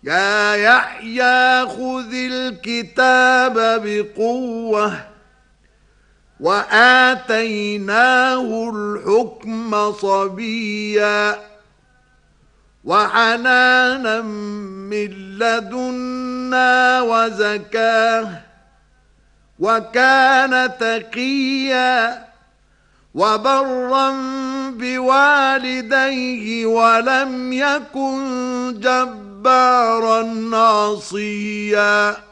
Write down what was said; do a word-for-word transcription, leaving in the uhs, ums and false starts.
يا يحيى خذ الكتاب بقوة وآتيناه الحكم صبيا وحنانا من لدنا وزكاه وكان تقيا وبرا بوالديه ولم يكن جبارا عصيا.